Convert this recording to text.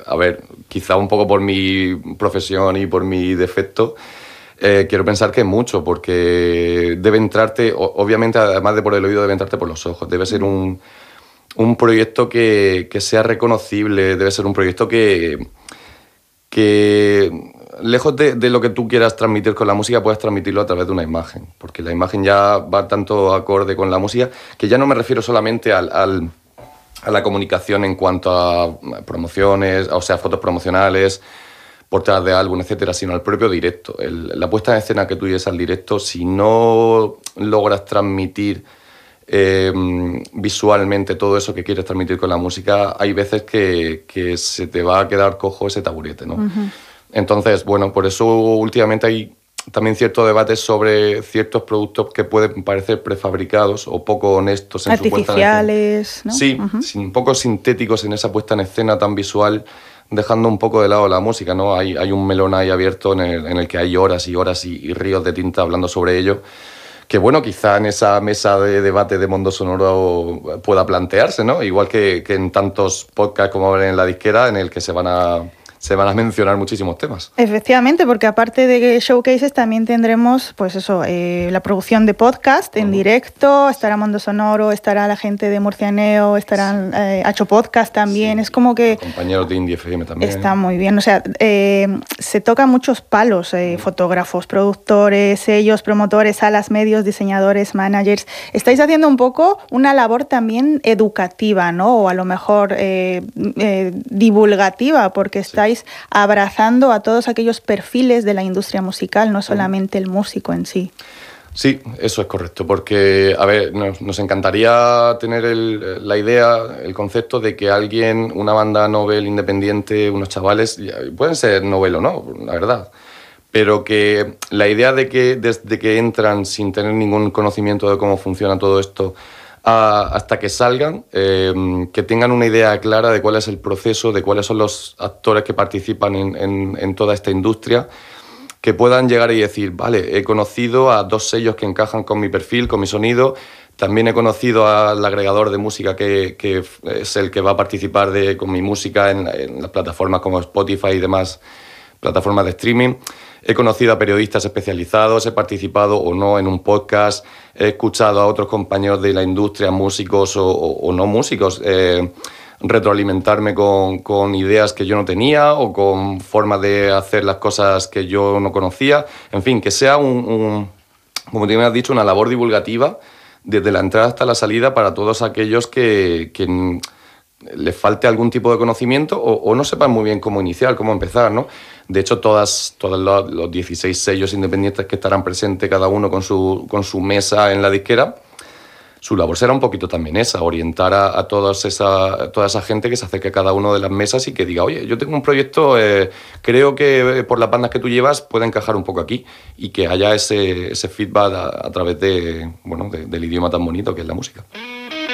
a ver, quizá un poco por mi profesión y por mi defecto, quiero pensar que es mucho, porque debe entrarte, obviamente, además de por el oído, debe entrarte por los ojos. Debe ser un proyecto que sea reconocible, debe ser un proyecto que lejos de lo que tú quieras transmitir con la música, puedes transmitirlo a través de una imagen, porque la imagen ya va tanto acorde con la música, que ya no me refiero solamente a la comunicación en cuanto a promociones, o sea, fotos promocionales, portadas de álbum, etcétera, sino al propio directo. La puesta en escena que tú lleves al directo, si no logras transmitir visualmente todo eso que quieres transmitir con la música, hay veces que se te va a quedar cojo ese taburete, ¿no? Uh-huh. Entonces, bueno, por eso últimamente hay también cierto debate sobre ciertos productos que pueden parecer prefabricados o poco honestos en su puesta en escena. Artificiales, ¿no? Sí, un poco sintéticos en esa puesta en escena tan visual, dejando un poco de lado la música, ¿no? Hay un melón ahí abierto en el que hay horas y horas y ríos de tinta hablando sobre ello, que bueno, quizá en esa mesa de debate de Mundo Sonoro pueda plantearse, ¿no? Igual que en tantos podcasts como ven en la disquera, en el que se van a mencionar muchísimos temas. Efectivamente, porque aparte de showcases también tendremos, pues eso, la producción de podcast en directo, estará Mundo Sonoro, estará la gente de Murcianeo, estarán Hacho Podcast también, es como que... Compañeros de Indie FM también. Está muy bien, o sea, se tocan muchos palos, fotógrafos, productores, sellos, promotores, salas, medios, diseñadores, managers. Estáis haciendo un poco una labor también educativa, ¿no? O a lo mejor divulgativa, porque estáis abrazando a todos aquellos perfiles de la industria musical, no solamente el músico en sí. Sí, eso es correcto, porque, a ver, nos encantaría tener la idea, el concepto de que alguien, una banda novel independiente, unos chavales, pueden ser novel o no, la verdad, pero que la idea de que desde que entran sin tener ningún conocimiento de cómo funciona todo esto, hasta que salgan, que tengan una idea clara de cuál es el proceso, de cuáles son los actores que participan en toda esta industria, que puedan llegar y decir, vale, he conocido a 2 sellos que encajan con mi perfil, con mi sonido, también he conocido al agregador de música que es el que va a participar con mi música en las plataformas como Spotify y demás plataformas de streaming. He conocido a periodistas especializados, he participado o no en un podcast, he escuchado a otros compañeros de la industria, músicos o no músicos, retroalimentarme con ideas que yo no tenía o con formas de hacer las cosas que yo no conocía. En fin, que sea como tú me has dicho, una labor divulgativa desde la entrada hasta la salida para todos aquellos que les falte algún tipo de conocimiento o no sepan muy bien cómo iniciar, cómo empezar, ¿no? De hecho, todos los 16 sellos independientes que estarán presentes, cada uno con su mesa en la disquera, su labor será un poquito también esa, orientar a toda esa gente que se acerque a cada una de las mesas y que diga, oye, yo tengo un proyecto, creo que por las bandas que tú llevas puede encajar un poco aquí, y que haya ese feedback a través del idioma tan bonito que es la música.